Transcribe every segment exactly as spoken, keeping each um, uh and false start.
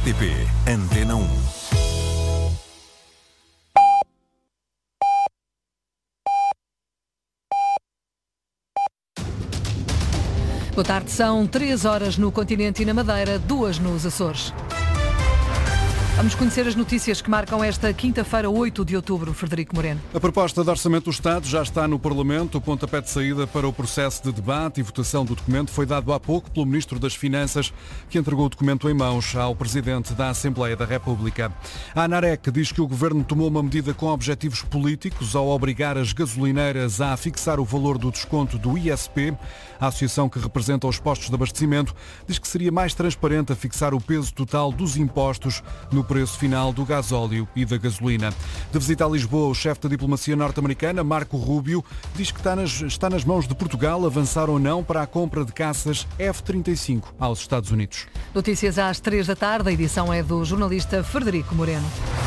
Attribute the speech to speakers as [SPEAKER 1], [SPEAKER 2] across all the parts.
[SPEAKER 1] R T P Antena um.
[SPEAKER 2] Boa tarde, são três horas no continente e na Madeira, duas nos Açores. Vamos conhecer as notícias que marcam esta quinta-feira, oito de outubro, Frederico Moreno.
[SPEAKER 3] A proposta de Orçamento do Estado já está no Parlamento. O pontapé de saída para o processo de debate e votação do documento foi dado há pouco pelo Ministro das Finanças, que entregou o documento em mãos ao Presidente da Assembleia da República. A ANAREC diz que o Governo tomou uma medida com objetivos políticos ao obrigar as gasolineiras a fixar o valor do desconto do I S P. A associação que representa os postos de abastecimento diz que seria mais transparente a fixar o peso total dos impostos no preço final do gasóleo e da gasolina. De visita a Lisboa, o chefe da diplomacia norte-americana, Marco Rubio, diz que está nas, está nas mãos de Portugal avançar ou não para a compra de caças F trinta e cinco aos Estados Unidos.
[SPEAKER 2] Notícias às três da tarde, a edição é do jornalista Frederico Moreno.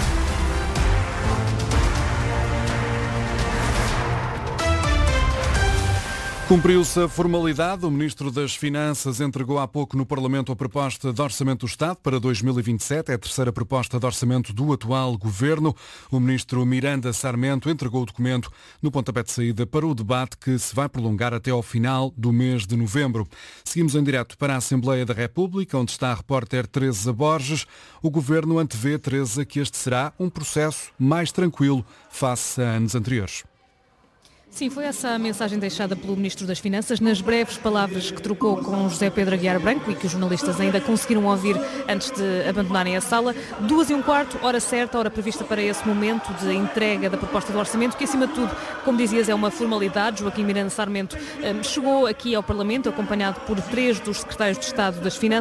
[SPEAKER 3] Cumpriu-se a formalidade. O Ministro das Finanças entregou há pouco no Parlamento a proposta de Orçamento do Estado para dois mil e vinte e sete. É a terceira proposta de orçamento do atual Governo. O Ministro Miranda Sarmento entregou o documento no pontapé de saída para o debate que se vai prolongar até ao final do mês de novembro. Seguimos em direto para a Assembleia da República, onde está a repórter Teresa Borges. O Governo antevê, Teresa, que este será um processo mais tranquilo face a anos anteriores.
[SPEAKER 4] Sim, foi essa a mensagem deixada pelo Ministro das Finanças nas breves palavras que trocou com José Pedro Aguiar Branco e que os jornalistas ainda conseguiram ouvir antes de abandonarem a sala. Duas e um quarto, hora certa, hora prevista para esse momento de entrega da proposta do orçamento, que acima de tudo, como dizias, é uma formalidade. Joaquim Miranda Sarmento um, chegou aqui ao Parlamento acompanhado por três dos secretários de Estado das Finanças.